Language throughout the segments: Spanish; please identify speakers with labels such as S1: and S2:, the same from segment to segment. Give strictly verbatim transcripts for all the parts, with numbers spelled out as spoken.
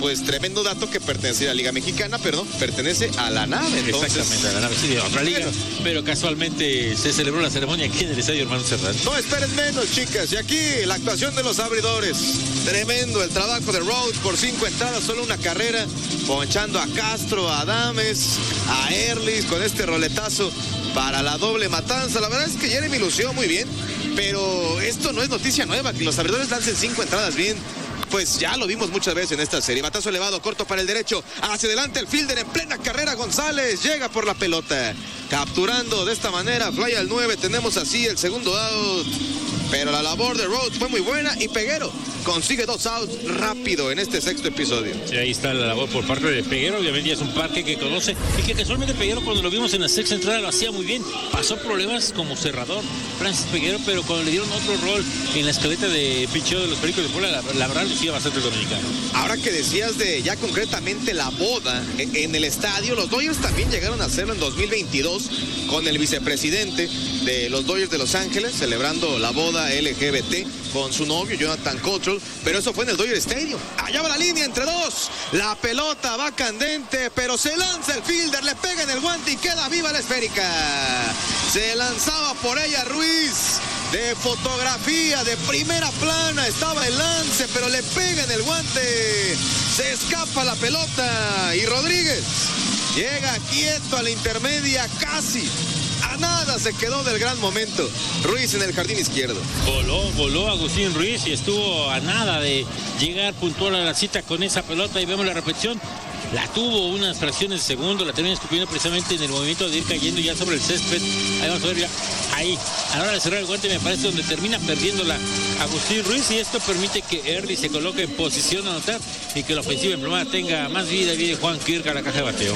S1: pues tremendo dato que pertenece a la Liga Mexicana, pero no, pertenece a la nave. Entonces,
S2: exactamente, a la nave, sí, de otra liga, pero, pero casualmente se celebró la ceremonia aquí en el Estadio Hermano Cerdán.
S1: No esperen menos, chicas, y aquí la actuación de los abridores. Tremendo el trabajo de Rhodes por cinco entradas, solo una carrera, ponchando a Castro, a Adames, a Erlis con este roletazo para la doble matanza. La verdad es que Jeremy lució muy bien, pero esto no es noticia nueva, que los abridores lancen cinco entradas bien. Pues ya lo vimos muchas veces en esta serie. Batazo elevado, corto para el derecho. Hacia adelante el fielder en plena carrera. González llega por la pelota. Capturando de esta manera, fly al nueve. Tenemos así el segundo out. Pero la labor de Rhodes fue muy buena y Peguero consigue dos outs rápido en este sexto episodio.
S2: Sí, ahí está la labor por parte de Peguero. Obviamente ya es un parque que conoce y que casualmente Peguero, cuando lo vimos en la sexta entrada, lo hacía muy bien. Pasó problemas como cerrador Francis Peguero, pero cuando le dieron otro rol en la escaleta de picheo de los Pericos de Puebla, la, la verdad lucía bastante dominicano.
S1: Ahora que decías de ya concretamente la boda en el estadio, los Dodgers también llegaron a hacerlo en dos mil veintidós con el vicepresidente de los Dodgers de Los Ángeles, celebrando la boda L G B T con su novio Jonathan Cottrell, pero eso fue en el Dodger Stadium. Allá va la línea entre dos, la pelota va candente, pero se lanza el fielder, le pega en el guante y queda viva la esférica. Se lanzaba por ella Ruiz, de fotografía, de primera plana, estaba el lance, pero le pega en el guante, se escapa la pelota y Rodríguez llega quieto a la intermedia, casi a nada se quedó del gran momento. Ruiz en el jardín izquierdo.
S2: Voló, voló Agustín Ruiz y estuvo a nada de llegar puntual a la cita con esa pelota, y vemos la repetición. La tuvo unas fracciones de segundo, la termina escupiendo precisamente en el movimiento de ir cayendo ya sobre el césped. Ahí vamos a ver, ya, ahí, a la hora de cerrar el guante, me parece donde termina perdiéndola Agustín Ruiz, y esto permite que Erly se coloque en posición a anotar y que la ofensiva en primera tenga más vida. Viene Juan Kirk a la caja de bateo.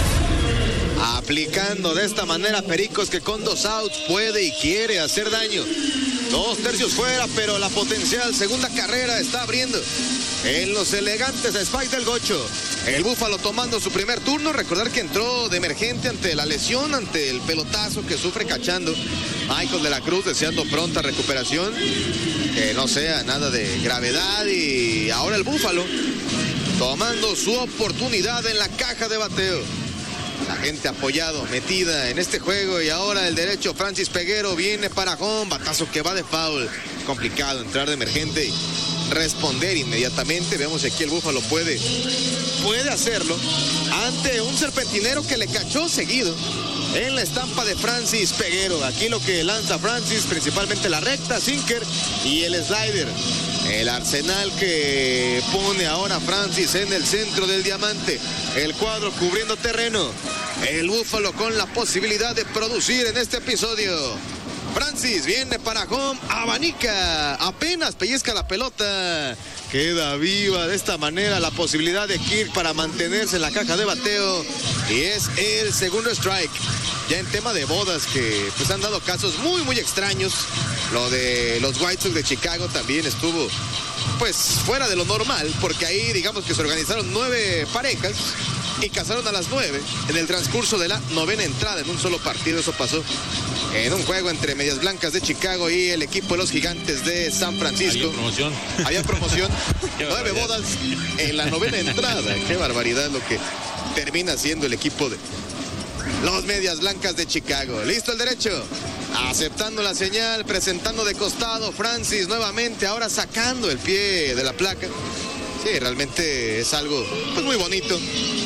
S1: Aplicando de esta manera Pericos, que con dos outs puede y quiere hacer daño. Dos tercios fuera, pero la potencial segunda carrera está abriendo en los elegantes Spikes del Gocho. El Búfalo tomando su primer turno. Recordar que entró de emergente ante la lesión, ante el pelotazo que sufre cachando Michael de la Cruz, deseando pronta recuperación, que no sea nada de gravedad. Y ahora el Búfalo tomando su oportunidad en la caja de bateo. La gente apoyado, metida en este juego, y ahora el derecho Francis Peguero viene para home, batazo que va de foul. Complicado entrar de emergente y responder inmediatamente. Veamos si aquí el Búfalo puede, puede hacerlo ante un serpentinero que le cachó seguido en la estampa de Francis Peguero. Aquí lo que lanza Francis, principalmente la recta, sinker y el slider. El arsenal que pone ahora Francis en el centro del diamante. El cuadro cubriendo terreno. El Búfalo con la posibilidad de producir en este episodio. Francis viene para home, abanica, apenas pellizca la pelota. Queda viva de esta manera la posibilidad de Kirk para mantenerse en la caja de bateo. Y es el segundo strike. Ya en tema de bodas, que pues han dado casos muy muy extraños. Lo de los White Sox de Chicago también estuvo pues fuera de lo normal, porque ahí digamos que se organizaron nueve parejas y casaron a las nueve en el transcurso de la novena entrada en un solo partido. Eso pasó en un juego entre Medias Blancas de Chicago y el equipo de los Gigantes de San Francisco.
S2: Había promoción.
S1: Había promoción. Nueve bodas en la novena entrada. Qué barbaridad lo que termina siendo el equipo de los Medias Blancas de Chicago. Listo el derecho. Aceptando la señal, presentando de costado Francis nuevamente, ahora sacando el pie de la placa. Sí, realmente es algo pues muy bonito.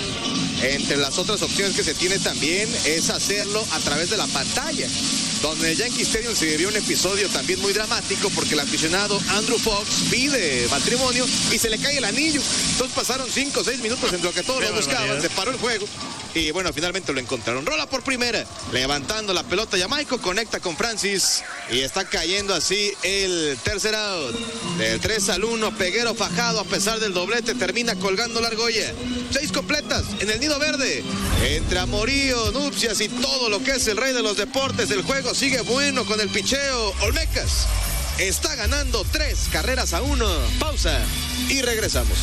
S1: Entre las otras opciones que se tiene también es hacerlo a través de la pantalla, donde en el Yankee Stadium se vivió un episodio también muy dramático, porque el aficionado Andrew Fox pide matrimonio y se le cae el anillo. Entonces pasaron cinco o seis minutos en lo que todos lo buscaban, se paró el juego y bueno, finalmente lo encontraron. Rola por primera, levantando la pelota Jamaico, conecta con Francis y está cayendo así el tercer out. Del tres al uno, Peguero fajado a pesar del doblete, termina colgando la argolla. Seis completas en el nido verde. Entre amorío, nupcias y todo lo que es el rey de los deportes, el juego sigue bueno con el picheo. Olmecas está ganando tres carreras a uno. Pausa y regresamos.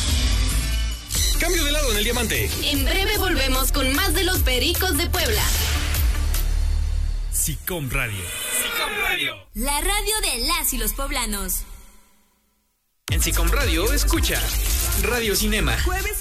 S3: Cambio de lado en el diamante.
S4: En breve volvemos con más de los Pericos de Puebla.
S3: SICOM Radio. SICOM Radio.
S4: La radio de las y los poblanos.
S3: En SICOM Radio escucha Radio Cinema. Jueves